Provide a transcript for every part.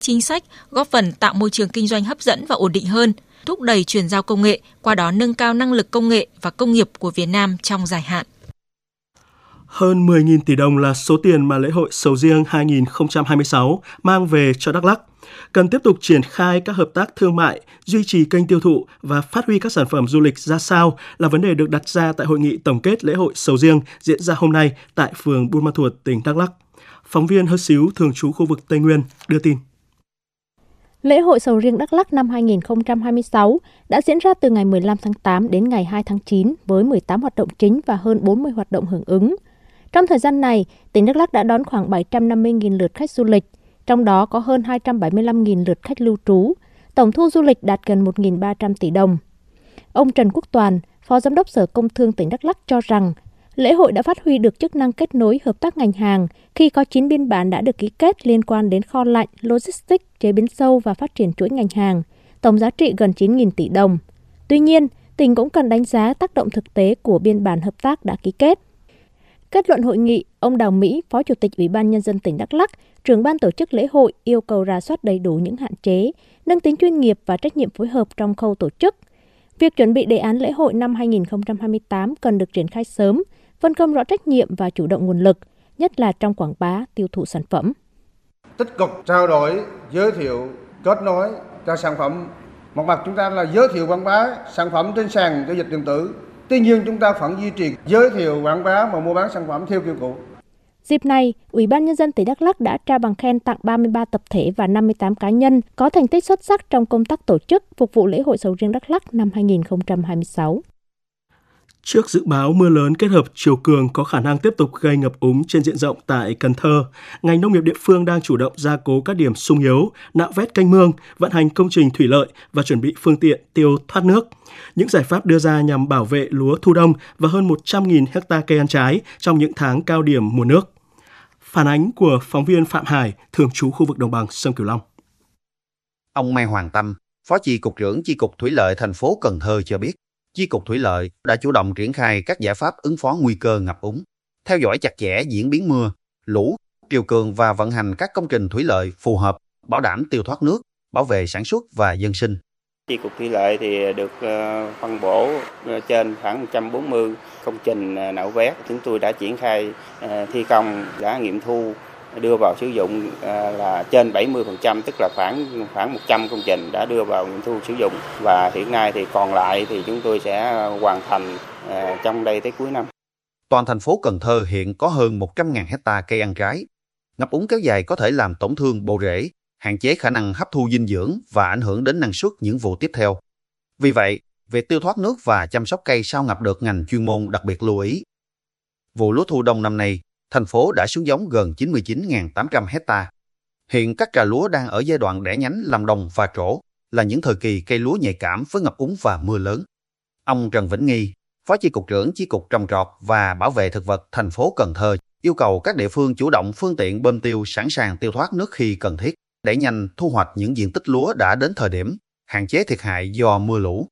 chính sách, góp phần tạo môi trường kinh doanh hấp dẫn và ổn định hơn, thúc đẩy chuyển giao công nghệ, qua đó nâng cao năng lực công nghệ và công nghiệp của Việt Nam trong dài hạn. Hơn 10.000 tỷ đồng là số tiền mà lễ hội Sầu Riêng 2026 mang về cho Đắk Lắk. Cần tiếp tục triển khai các hợp tác thương mại, duy trì kênh tiêu thụ và phát huy các sản phẩm du lịch ra sao là vấn đề được đặt ra tại hội nghị tổng kết lễ hội Sầu Riêng diễn ra hôm nay tại phường Buôn Ma Thuột, tỉnh Đắk Lắk. Phóng viên Hơ Xíu, thường trú khu vực Tây Nguyên, đưa tin. Lễ hội Sầu Riêng Đắk Lắk năm 2026 đã diễn ra từ ngày 15 tháng 8 đến ngày 2 tháng 9 với 18 hoạt động chính và hơn 40 hoạt động hưởng ứng. Trong thời gian này, tỉnh Đắk Lắk đã đón khoảng 750.000 lượt khách du lịch, trong đó có hơn 275.000 lượt khách lưu trú. Tổng thu du lịch đạt gần 1.300 tỷ đồng. Ông Trần Quốc Toàn, Phó Giám đốc Sở Công Thương tỉnh Đắk Lắk cho rằng, lễ hội đã phát huy được chức năng kết nối hợp tác ngành hàng khi có 9 biên bản đã được ký kết liên quan đến kho lạnh, logistics, chế biến sâu và phát triển chuỗi ngành hàng, tổng giá trị gần 9.000 tỷ đồng. Tuy nhiên, tỉnh cũng cần đánh giá tác động thực tế của biên bản hợp tác đã ký kết. Kết luận hội nghị, ông Đào Mỹ, Phó Chủ tịch Ủy ban Nhân dân tỉnh Đắk Lắk, trưởng ban tổ chức lễ hội yêu cầu rà soát đầy đủ những hạn chế, nâng tính chuyên nghiệp và trách nhiệm phối hợp trong khâu tổ chức. Việc chuẩn bị đề án lễ hội năm 2028 cần được triển khai sớm, phân công rõ trách nhiệm và chủ động nguồn lực, nhất là trong quảng bá, tiêu thụ sản phẩm. Tích cực trao đổi, giới thiệu, kết nối cho sản phẩm. Một mặt chúng ta là giới thiệu quảng bá sản phẩm trên sàn giao dịch điện tử. Tuy nhiên chúng ta vẫn duy trì giới thiệu quảng bá và mua bán sản phẩm theo kiểu cũ. Dịp này, Ủy ban Nhân dân tỉnh Đắk Lắk đã trao bằng khen tặng 33 tập thể và 58 cá nhân có thành tích xuất sắc trong công tác tổ chức phục vụ lễ hội Sầu Riêng Đắk Lắk năm 2026. Trước dự báo mưa lớn kết hợp chiều cường có khả năng tiếp tục gây ngập úng trên diện rộng tại Cần Thơ, ngành nông nghiệp địa phương đang chủ động gia cố các điểm xung yếu, nạo vét kênh mương, vận hành công trình thủy lợi và chuẩn bị phương tiện tiêu thoát nước. Những giải pháp đưa ra nhằm bảo vệ lúa thu đông và hơn 100.000 ha cây ăn trái trong những tháng cao điểm mùa nước. Phản ánh của phóng viên Phạm Hải, thường trú khu vực đồng bằng sông Cửu Long. Ông Mai Hoàng Tâm, Phó Chi cục trưởng Chi cục Thủy lợi thành phố Cần Thơ cho biết, Chi cục Thủy lợi đã chủ động triển khai các giải pháp ứng phó nguy cơ ngập úng, theo dõi chặt chẽ diễn biến mưa, lũ, triều cường và vận hành các công trình thủy lợi phù hợp, bảo đảm tiêu thoát nước, bảo vệ sản xuất và dân sinh. Chi cục Thủy lợi thì được phân bổ trên khoảng 140 công trình nạo vét. Chúng tôi đã triển khai thi công, đã nghiệm thu, đưa vào sử dụng là trên 70%, tức là khoảng 100 công trình đã đưa vào nghiệm thu sử dụng, và hiện nay thì còn lại thì chúng tôi sẽ hoàn thành trong đây tới cuối năm. Toàn thành phố Cần Thơ hiện có hơn 100.000 ha cây ăn trái. Ngập úng kéo dài có thể làm tổn thương bộ rễ, hạn chế khả năng hấp thu dinh dưỡng và ảnh hưởng đến năng suất những vụ tiếp theo. Vì vậy, việc tiêu thoát nước và chăm sóc cây sau ngập được ngành chuyên môn đặc biệt lưu ý. Vụ lúa thu đông năm nay, thành phố đã xuống giống gần 99.800 ha. Hiện các trà lúa đang ở giai đoạn đẻ nhánh, làm đồng và trổ, là những thời kỳ cây lúa nhạy cảm với ngập úng và mưa lớn. Ông Trần Vĩnh Nghi, Phó Chi cục trưởng Chi cục Trồng trọt và Bảo vệ thực vật thành phố Cần Thơ, yêu cầu các địa phương chủ động phương tiện bơm tiêu sẵn sàng tiêu thoát nước khi cần thiết, đẩy nhanh thu hoạch những diện tích lúa đã đến thời điểm, hạn chế thiệt hại do mưa lũ.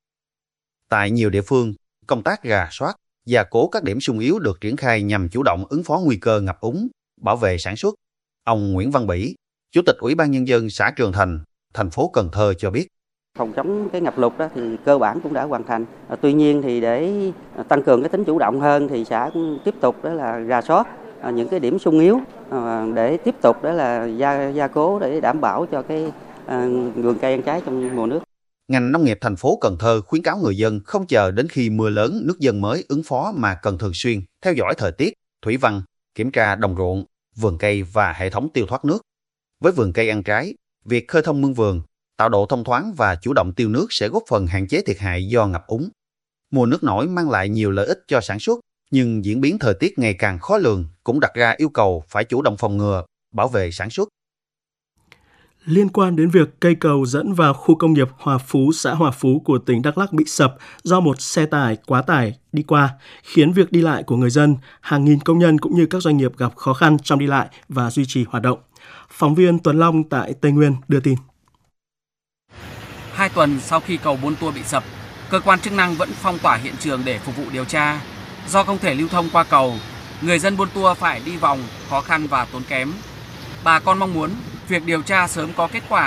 Tại nhiều địa phương, công tác rà soát, gia cố các điểm xung yếu được triển khai nhằm chủ động ứng phó nguy cơ ngập úng, bảo vệ sản xuất. Ông Nguyễn Văn Bỉ, Chủ tịch Ủy ban Nhân dân xã Trường Thành, thành phố Cần Thơ cho biết. Phòng chống cái ngập lụt đó thì cơ bản cũng đã hoàn thành. Tuy nhiên thì để tăng cường cái tính chủ động hơn thì xã cũng tiếp tục đó là rà soát những cái điểm xung yếu để tiếp tục đó là gia cố để đảm bảo cho cái vườn cây ăn trái trong mùa nước. Ngành nông nghiệp thành phố Cần Thơ khuyến cáo người dân không chờ đến khi mưa lớn nước dâng mới ứng phó mà cần thường xuyên theo dõi thời tiết, thủy văn, kiểm tra đồng ruộng, vườn cây và hệ thống tiêu thoát nước. Với vườn cây ăn trái, việc khơi thông mương vườn, tạo độ thông thoáng và chủ động tiêu nước sẽ góp phần hạn chế thiệt hại do ngập úng. Mùa nước nổi mang lại nhiều lợi ích cho sản xuất, nhưng diễn biến thời tiết ngày càng khó lường cũng đặt ra yêu cầu phải chủ động phòng ngừa, bảo vệ sản xuất. Liên quan đến việc cây cầu dẫn vào khu công nghiệp Hòa Phú, xã Hòa Phú của tỉnh Đắk Lắk bị sập do một xe tải quá tải đi qua, khiến việc đi lại của người dân, hàng nghìn công nhân cũng như các doanh nghiệp gặp khó khăn trong đi lại và duy trì hoạt động. Phóng viên Tuấn Long tại Tây Nguyên đưa tin. 2 tuần sau khi cầu Buôn Tua bị sập, cơ quan chức năng vẫn phong tỏa hiện trường để phục vụ điều tra. Do không thể lưu thông qua cầu, người dân Buôn Tua phải đi vòng, khó khăn và tốn kém. Bà con mong muốn việc điều tra sớm có kết quả